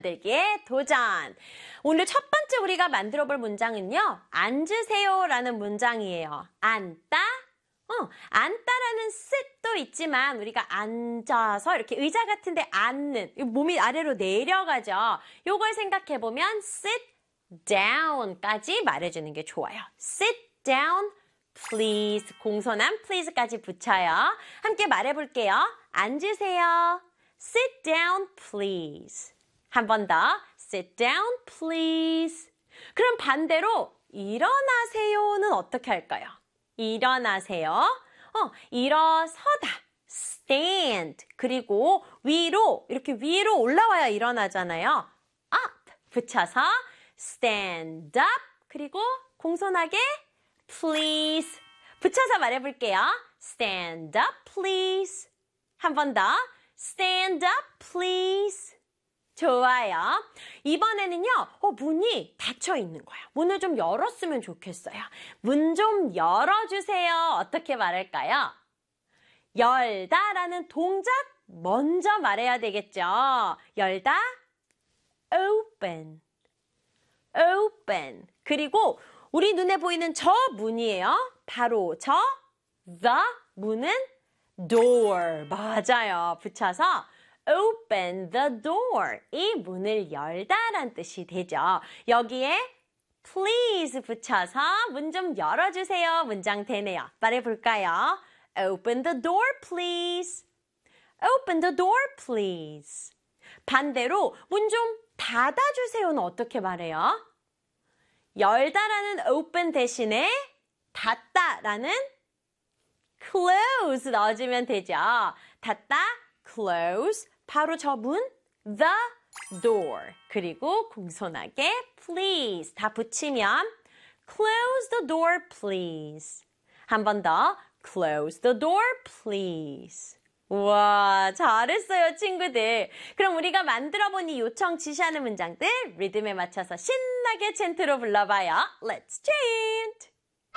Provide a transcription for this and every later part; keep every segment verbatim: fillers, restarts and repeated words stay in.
만들기의 도전. 오늘 첫 번째 우리가 만들어 볼 문장은요. 앉으세요 라는 문장이에요. 앉다. 어, 앉다라는 sit도 있지만 우리가 앉아서 이렇게 의자 같은데 앉는, 몸이 아래로 내려가죠. 요걸 생각해보면 sit down까지 말해주는 게 좋아요. sit down please. 공손한 please까지 붙여요. 함께 말해볼게요. 앉으세요. sit down please. 한 번 더. sit down please. 그럼 반대로 일어나세요는 어떻게 할까요? 일어나세요. 어, 일어서다. stand. 그리고 위로, 이렇게 위로 올라와야 일어나잖아요. up. 붙여서 stand up. 그리고 공손하게 please. 붙여서 말해볼게요. stand up, please. 한 번 더. stand up, please. 좋아요. 이번에는요, 어, 문이 닫혀 있는 거야. 문을 좀 열었으면 좋겠어요. 문 좀 열어주세요. 어떻게 말할까요? 열다라는 동작 먼저 말해야 되겠죠. 열다, open, open. 그리고 우리 눈에 보이는 저 문이에요. 바로 저 the 문은 door. 맞아요. 붙여서 open the door. 이 문을 열다란 뜻이 되죠. 여기에 please 붙여서 문 좀 열어주세요. 문장 되네요. 말해볼까요? open the door please. open the door please. 반대로 문 좀 닫아주세요는 어떻게 말해요? 열다라는 open 대신에 닫다라는 close 넣어주면 되죠. 닫다, close. 바로 저 문, the door. 그리고 공손하게 please 다 붙이면 close the door please. 한 번 더 close the door please. 우와, 잘했어요, 친구들. 그럼 우리가 만들어본 이 요청 지시하는 문장들 리듬에 맞춰서 신나게 챈트로 불러봐요. Let's chant!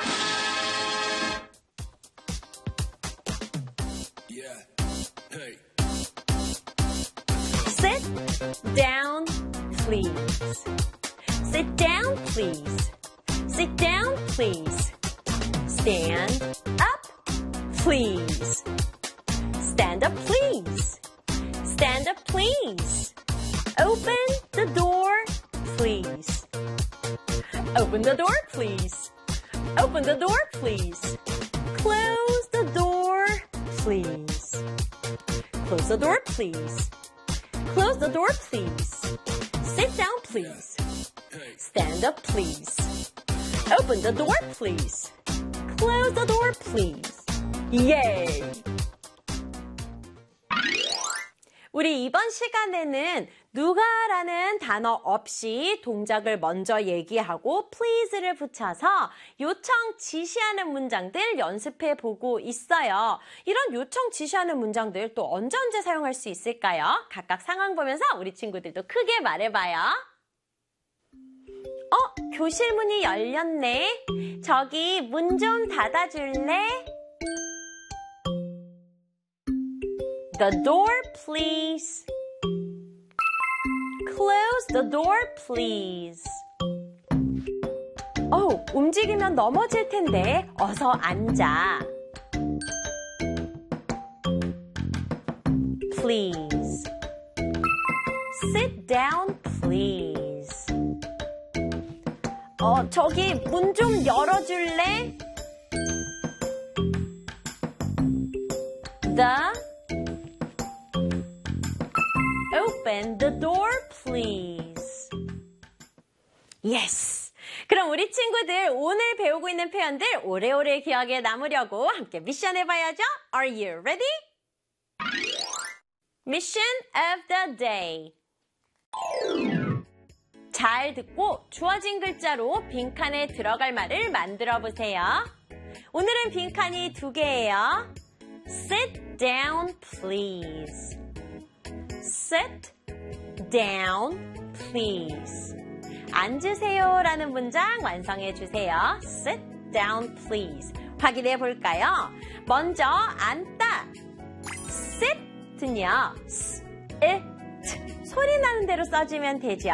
Yeah. Hey. Sit down, please. Sit down, please. Sit down, please. Stand up, please. Stand up, please. Stand up, please. Open the door, please. Open the door, please. Open the door, please. Close the door, please. Close the door, please. Close the door, please. Sit down, please. Stand up, please. Open the door, please. Close the door, please. Yay! 우리 이번 시간에는 누가라는 단어 없이 동작을 먼저 얘기하고 please를 붙여서 요청 지시하는 문장들 연습해 보고 있어요. 이런 요청 지시하는 문장들 또 언제 언제 사용할 수 있을까요? 각각 상황 보면서 우리 친구들도 크게 말해봐요. 어? 교실 문이 열렸네. 저기 문 좀 닫아줄래? The door, please. Close the door, please. 어, 움직이면 넘어질 텐데 어서 앉아. Please. Sit down, please. 어, 저기 문 좀 열어줄래? The Open the door, please. Yes. 그럼 우리 친구들 오늘 배우고 있는 표현들 오래오래 기억에 남으려고 함께 미션 해봐야죠. Are you ready? Mission of the day. 잘 듣고 주어진 글자로 빈칸에 들어갈 말을 만들어 보세요. 오늘은 빈칸이 두 개예요. Sit down, please. Sit down, please. 앉으세요 라는 문장 완성해 주세요. Sit down, please. 확인해 볼까요? 먼저 앉다. Sit은요. sit. 소리 나는 대로 써주면 되죠.